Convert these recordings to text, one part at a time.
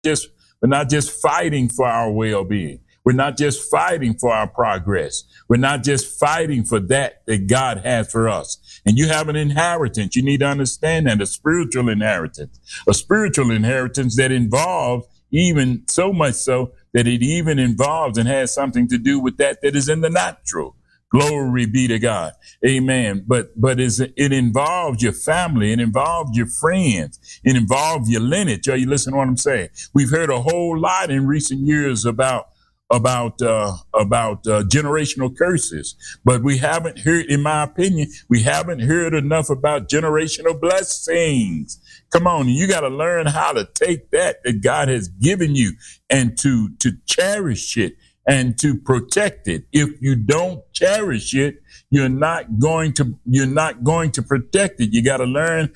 we're not just fighting for our well-being. We're not just fighting for our progress. We're not just fighting for that God has for us. And you have an inheritance. You need to understand that, a spiritual inheritance that involves, even so much so that it even involves and has something to do with that is in the natural. Glory be to God. Amen. But it involves your family. It involves your friends. It involves your lineage. Are you listening to what I'm saying? We've heard a whole lot in recent years about generational curses, but we haven't heard, in my opinion, we haven't heard enough about generational blessings. Come on, you got to learn how to take that God has given you and to cherish it and to protect it. If you don't cherish it, you're not going to protect it. You got to learn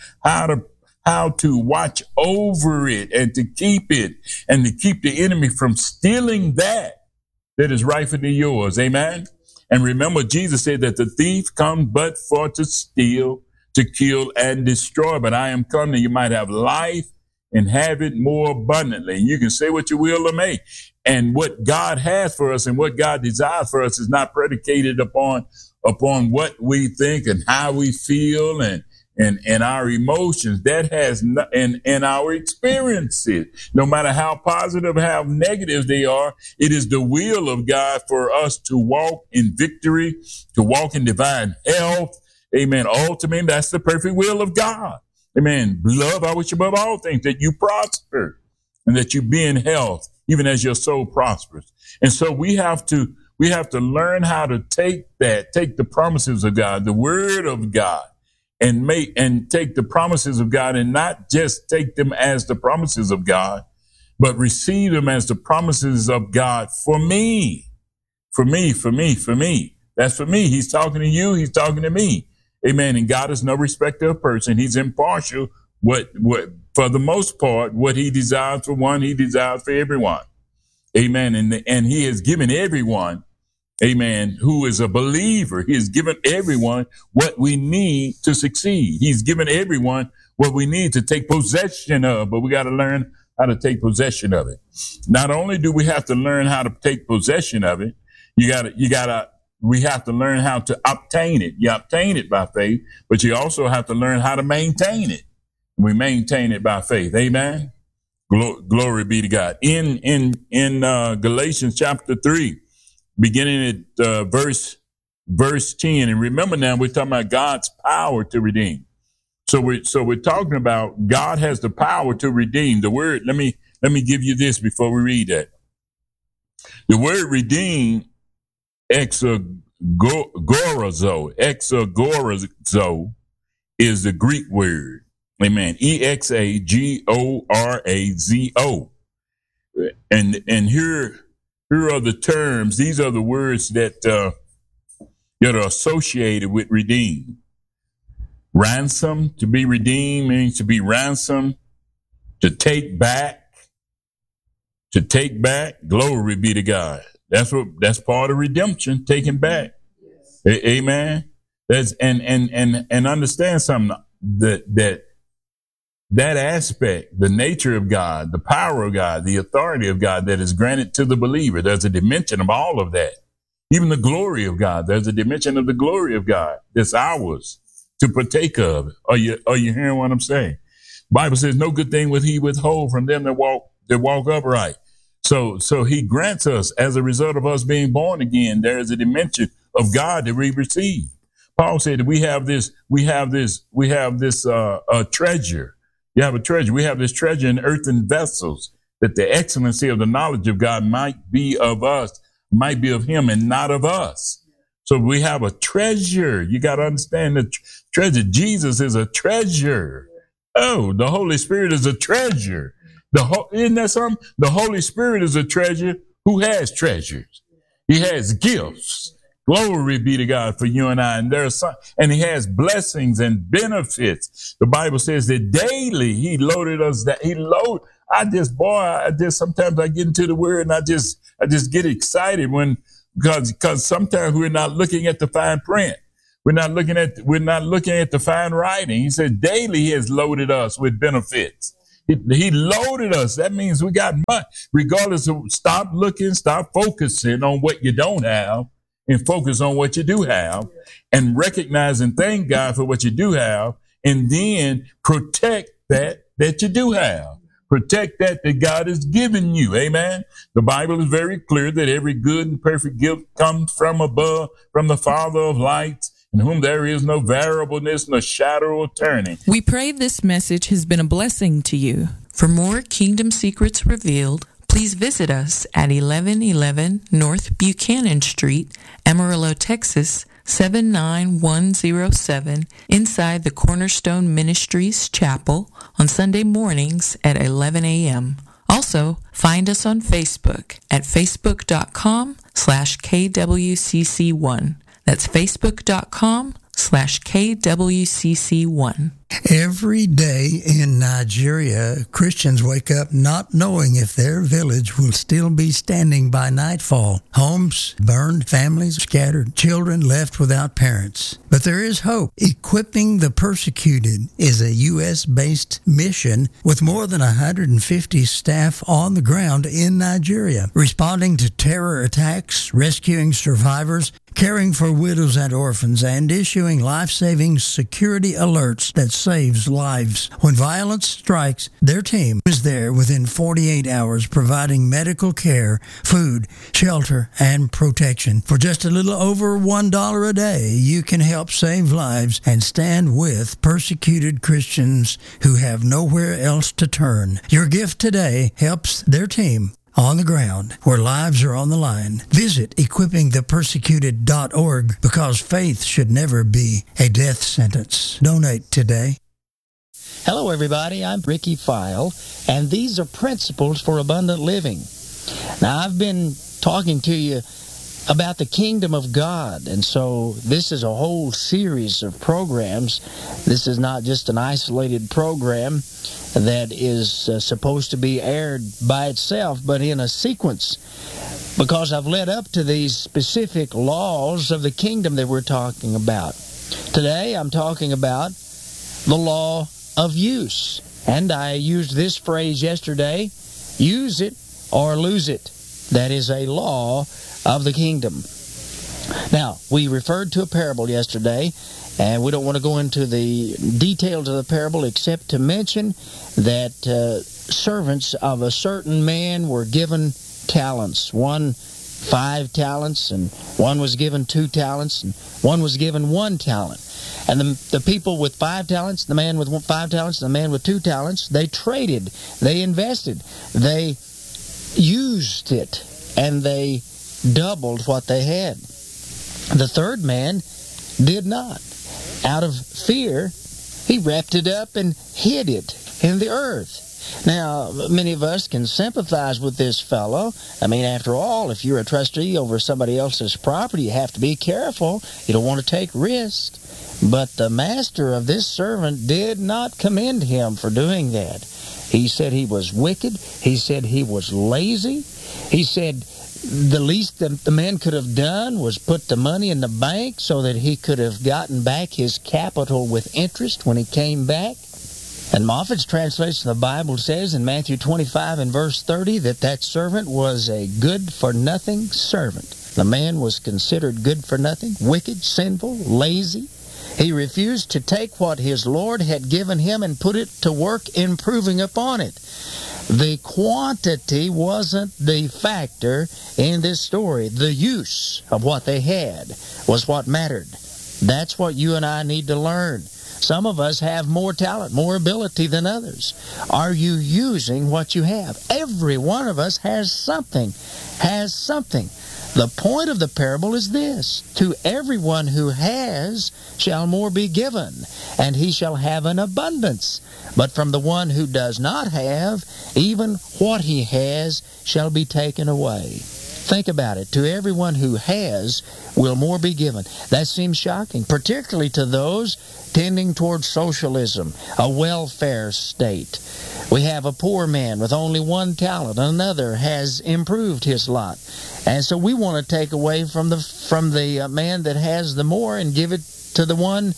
how to watch over it and to keep it and to keep the enemy from stealing that is rightfully yours. Amen. And remember, Jesus said that the thief comes but for to steal, to kill, and destroy. But I am come that you might have life and have it more abundantly. And you can say what you will or may. And what God has for us and what God desires for us is not predicated upon what we think and how we feel and our emotions. That has and our experiences, no matter how positive, how negative they are, it is the will of God for us to walk in victory, to walk in divine health. Amen. Ultimately, that's the perfect will of God. Amen. Beloved, I wish above all things that you prosper and that you be in health, even as your soul prospers. And so we have to learn how to take the promises of God, the word of God, and take the promises of God and not just take them as the promises of God, but receive them as the promises of God for me. For me. That's for me. He's talking to you. He's talking to me. Amen. And God is no respecter of person. He's impartial. What for the most part, what he desires for one, he desires for everyone. Amen. And he has given everyone, amen, who is a believer, he has given everyone what we need to succeed. He's given everyone what we need to take possession of, but we got to learn how to take possession of it. Not only do we have to learn how to take possession of it, we have to learn how to obtain it. You obtain it by faith, but you also have to learn how to maintain it. We maintain it by faith. Amen. Glory be to God. In Galatians chapter 3, beginning at verse 10, and remember now we're talking about God's power to redeem. So we're talking about God has the power to redeem. The word, let me give you this before we read that. The word redeem, exagorazo, is the Greek word. Amen. EXAGORAZO. And here are the terms. These are the words that are associated with redeem. Ransom, to be redeemed, means to be ransomed, to take back. Glory be to God. That's part of redemption, taking back. Yes. Amen. That's and understand something, that aspect, the nature of God, the power of God, the authority of God that is granted to the believer. There's a dimension of all of that. Even the glory of God. There's a dimension of the glory of God that's ours to partake of. Are you hearing what I'm saying? Bible says no good thing will he withhold from them that walk upright. So he grants us, as a result of us being born again, there is a dimension of God that we receive. Paul said that we have this treasure. You have a treasure. We have this treasure in earthen vessels, that the excellency of the knowledge of God might be of us, might be of him and not of us. So we have a treasure. You got to understand the treasure. Jesus is a treasure. Oh, the Holy Spirit is a treasure. Isn't that something? The Holy Spirit is a treasure who has treasures. He has gifts. Glory be to God for you and I. And he has blessings and benefits. The Bible says that daily he loaded us. Sometimes I get into the word and I just get excited because sometimes we're not looking at the fine print. We're not looking at the fine writing. He said daily he has loaded us with benefits. He loaded us. That means we got much. Regardless of, stop looking, stop focusing on what you don't have and focus on what you do have and recognize and thank God for what you do have and then protect that you do have. Protect that God has given you. Amen. The Bible is very clear that every good and perfect gift comes from above, from the Father of lights, in whom there is no variableness, no shadow of turning. We pray this message has been a blessing to you. For more Kingdom Secrets Revealed, please visit us at 1111 North Buchanan Street, Amarillo, Texas, 79107, inside the Cornerstone Ministries Chapel on Sunday mornings at 11 a.m. Also, find us on Facebook at facebook.com/KWCC1. That's facebook.com/KWCC1. Every day in Nigeria, Christians wake up not knowing if their village will still be standing by nightfall. Homes burned, families scattered, children left without parents. But there is hope. Equipping the Persecuted is a U.S.-based mission with more than 150 staff on the ground in Nigeria, responding to terror attacks, rescuing survivors, caring for widows and orphans, and issuing life-saving security alerts that saves lives. When violence strikes, their team is there within 48 hours providing medical care, food, shelter, and protection. For just a little over $1 a day, you can help save lives and stand with persecuted Christians who have nowhere else to turn. Your gift today helps their team on the ground where lives are on the line. Visit equippingthepersecuted.org because faith should never be a death sentence. Donate today. Hello, everybody. I'm Ricky File, and these are Principles for Abundant Living. Now, I've been talking to you about the kingdom of God, and so this is a whole series of programs. This is not just an isolated program that is supposed to be aired by itself, but in a sequence, because I've led up to these specific laws of the kingdom that we're talking about. Today, I'm talking about the law of use, and I used this phrase yesterday: use it or lose it. That is a law of the kingdom. Now, we referred to a parable yesterday, and we don't want to go into the details of the parable except to mention that servants of a certain man were given talents. One 5 talents, and one was given 2 talents, and one was given 1 talent. And the people with 5 talents, the man with 5 talents, the man with 2 talents, they traded, they invested, they used it, and they doubled what they had. The third man did not. Out of fear, he wrapped it up and hid it in the earth. Now, many of us can sympathize with this fellow. I mean, after all, if you're a trustee over somebody else's property, you have to be careful. You don't want to take risks. But the master of this servant did not commend him for doing that. He said he was wicked. He said he was lazy. He said the least that the man could have done was put the money in the bank so that he could have gotten back his capital with interest when he came back. And Moffat's translation of the Bible says in Matthew 25 and verse 30 that servant was a good-for-nothing servant. The man was considered good for nothing, wicked, sinful, lazy. He refused to take what his Lord had given him and put it to work improving upon it. The quantity wasn't the factor in this story. The use of what they had was what mattered. That's what you and I need to learn. Some of us have more talent, more ability than others. Are you using what you have? Every one of us has something. The point of the parable is this: to everyone who has shall more be given, and he shall have an abundance. But from the one who does not have, even what he has shall be taken away. Think about it. To everyone who has will more be given. That seems shocking, particularly to those tending towards socialism, a welfare state. We have a poor man with only 1 talent. Another has improved his lot. And so we want to take away from the man that has the more and give it to the one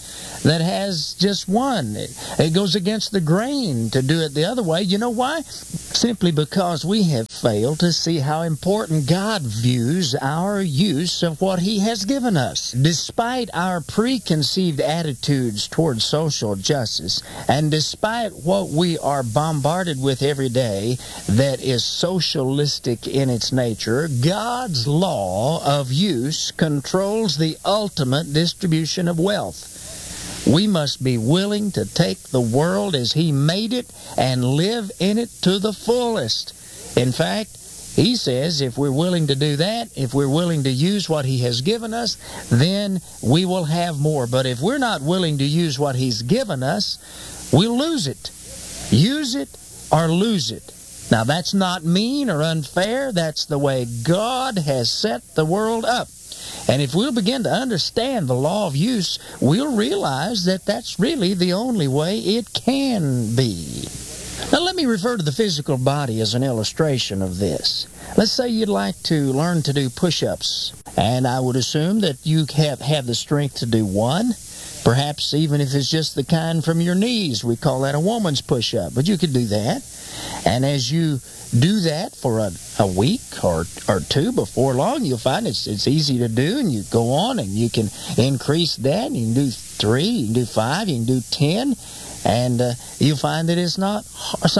that has just one. It goes against the grain to do it the other way. You know why? Simply because we have failed to see how important God views our use of what He has given us. Despite our preconceived attitudes towards social justice, and despite what we are bombarded with every day that is socialistic in its nature, God's law of use controls the ultimate distribution of wealth. We must be willing to take the world as He made it and live in it to the fullest. In fact, He says if we're willing to do that, if we're willing to use what He has given us, then we will have more. But if we're not willing to use what He's given us, we'll lose it. Use it or lose it. Now, that's not mean or unfair. That's the way God has set the world up. And if we'll begin to understand the law of use, we'll realize that that's really the only way it can be. Now, let me refer to the physical body as an illustration of this. Let's say you'd like to learn to do push-ups, and I would assume that you have the strength to do one, perhaps even if it's just the kind from your knees. We call that a woman's push-up, but you could do that. And as you do that for a week or two, before long, you'll find it's easy to do, and you go on and you can increase that. You can do 3, you can do 5, you can do 10, and you'll find that it's not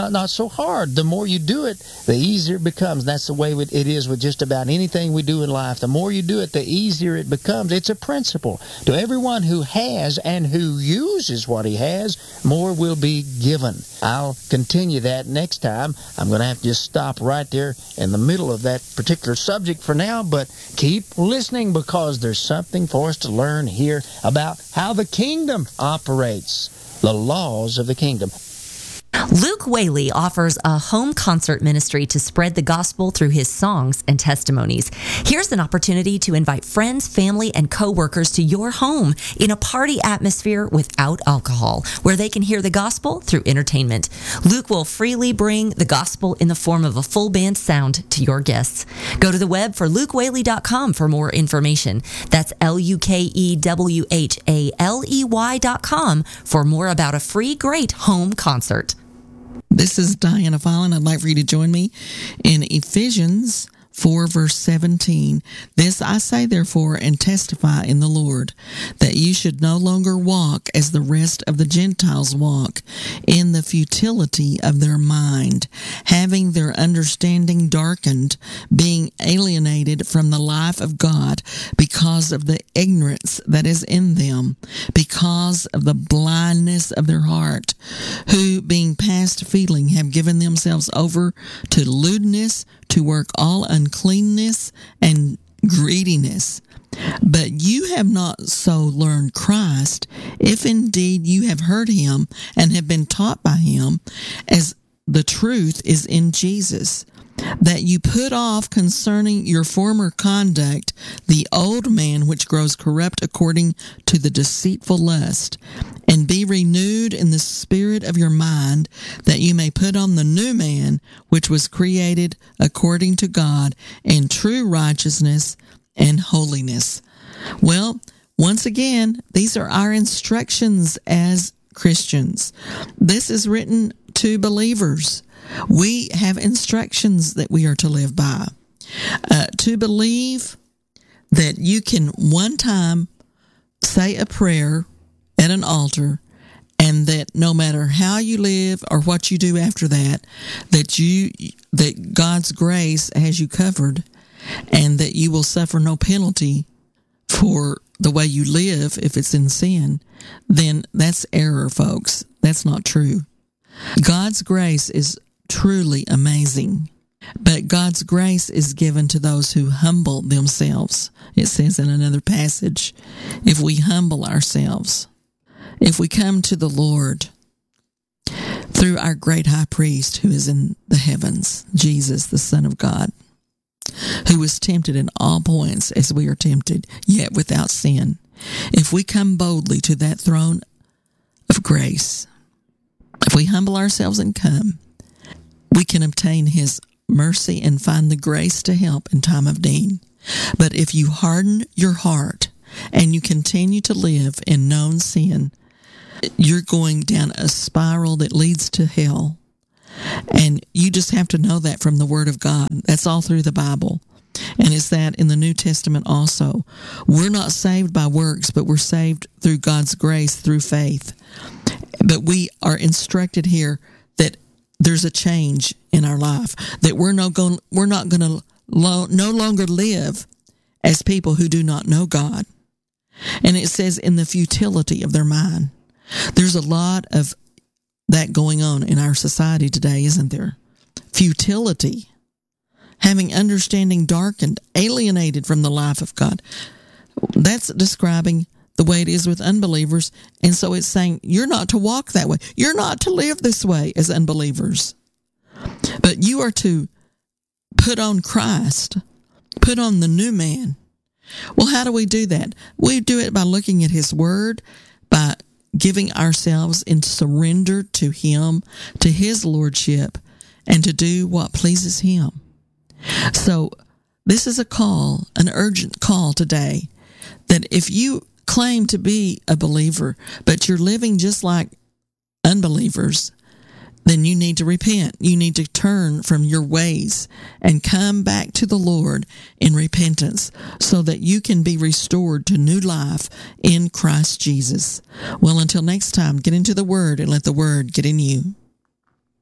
so hard. The more you do it, the easier it becomes. That's the way it is with just about anything we do in life. The more you do it, the easier it becomes. It's a principle. To everyone who has and who uses what he has, more will be given. I'll continue that next time. I'm going to have to just stop right there in the middle of that particular subject for now, but keep listening, because there's something for us to learn here about how the kingdom operates. The laws of the kingdom. Luke Whaley offers a home concert ministry to spread the gospel through his songs and testimonies. Here's an opportunity to invite friends, family, and co-workers to your home in a party atmosphere without alcohol, where they can hear the gospel through entertainment. Luke will freely bring the gospel in the form of a full band sound to your guests. Go to the web for lukewhaley.com for more information. That's LUKEWHALEY.com for more about a free, great home concert. This is Diana Fallon. I'd like for you to join me in Ephesians 4, verse 17. This I say, therefore, and testify in the Lord, that you should no longer walk as the rest of the Gentiles walk, in the futility of their mind, having their understanding darkened, being alienated from the life of God because of the ignorance that is in them, because of the blindness of their heart, who, being past feeling, have given themselves over to lewdness, to work all uncleanness and greediness. But you have not so learned Christ, if indeed you have heard him and have been taught by him, as the truth is in Jesus, that you put off concerning your former conduct the old man which grows corrupt according to the deceitful lust, and be renewed in the spirit of your mind, that you may put on the new man which was created according to God in true righteousness and holiness. Well, once again, these are our instructions as Christians. This is written to believers. We have instructions that we are to live by. To believe that you can one time say a prayer at an altar, and that no matter how you live or what you do after that, that God's grace has you covered, and that you will suffer no penalty for the way you live if it's in sin, then that's error, folks. That's not true. God's grace is truly amazing, but God's grace is given to those who humble themselves. It says in another passage, if we humble ourselves, if we come to the Lord through our great high priest who is in the heavens, Jesus, the Son of God, who was tempted in all points as we are tempted, yet without sin. If we come boldly to that throne of grace, if we humble ourselves and come, we can obtain his mercy and find the grace to help in time of need. But if you harden your heart and you continue to live in known sin, you're going down a spiral that leads to hell. And you just have to know that from the Word of God. That's all through the Bible. And it's that in the New Testament also. We're not saved by works, but we're saved through God's grace, through faith. But we are instructed here that there's a change in our life, that we're not going to no longer live as people who do not know God. And it says in the futility of their mind. There's a lot of that going on in our society today, isn't there? Futility. Having understanding darkened, alienated from the life of God. That's describing the way it is with unbelievers. And so it's saying you're not to walk that way. You're not to live this way as unbelievers. But you are to put on Christ, put on the new man. Well, how do we do that? We do it by looking at His Word, by giving ourselves in surrender to Him, to His Lordship, and to do what pleases Him. So this is a call, an urgent call today, that if you claim to be a believer, but you're living just like unbelievers, then you need to repent. You need to turn from your ways and come back to the Lord in repentance so that you can be restored to new life in Christ Jesus. Well, until next time, get into the Word and let the Word get in you.